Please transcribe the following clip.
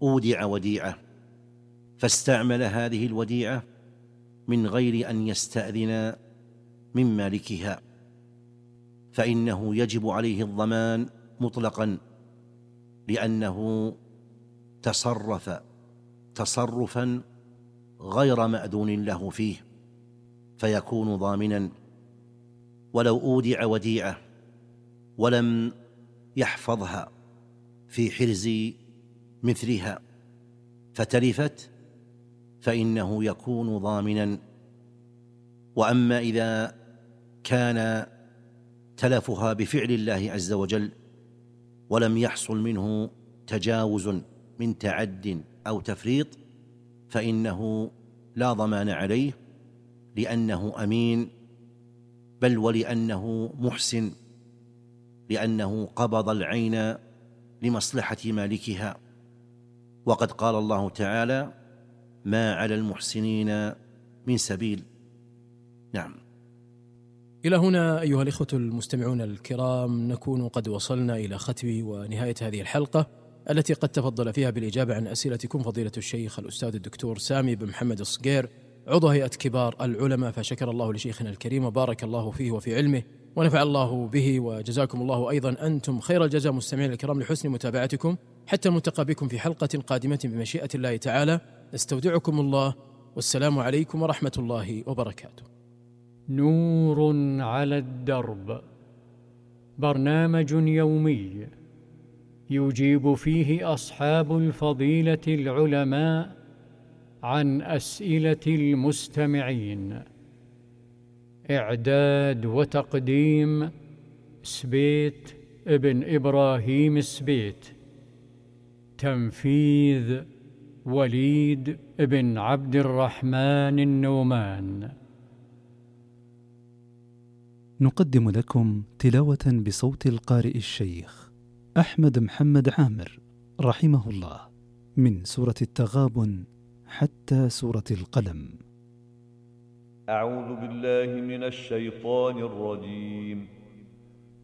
أودع وديعة فاستعمل هذه الوديعة من غير أن يستأذن من مالكها، فإنه يجب عليه الضمان مطلقا، لأنه تصرف تصرفا غير مأذون له فيه، فيكون ضامنا. ولو أودع وديعة ولم يحفظها في حرز مثلها فتلفت فإنه يكون ضامنا. وأما إذا كان تلفها بفعل الله عز وجل ولم يحصل منه تجاوز من تعد أو تفريط فإنه لا ضمان عليه، لأنه أمين، بل ولأنه محسن، لأنه قبض العين لمصلحة مالكها. وقد قال الله تعالى: ما على المحسنين من سبيل. نعم. إلى هنا أيها الإخوة المستمعون الكرام نكون قد وصلنا إلى ختم ونهاية هذه الحلقة التي قد تفضل فيها بالإجابة عن أسئلتكم فضيلة الشيخ الأستاذ الدكتور سامي بن محمد الصقير، عضو هيئة كبار العلماء، فشكر الله لشيخنا الكريم وبارك الله فيه وفي علمه ونفع الله به، وجزاكم الله أيضا أنتم خير الجزاء مستمعين الكرام لحسن متابعتكم. حتى نلتقي بكم في حلقة قادمة بمشيئة الله تعالى، نستودعكم الله، والسلام عليكم ورحمة الله وبركاته. نور على الدرب، برنامج يومي يجيب فيه أصحاب الفضيلة العلماء عن أسئلة المستمعين. إعداد وتقديم سبيت ابن إبراهيم سبيت. تنفيذ وليد ابن عبد الرحمن النومان. نقدم لكم تلاوة بصوت القارئ الشيخ أحمد محمد عامر رحمه الله من سورة التغابن حتى سورة القلم. أعوذ بالله من الشيطان الرجيم.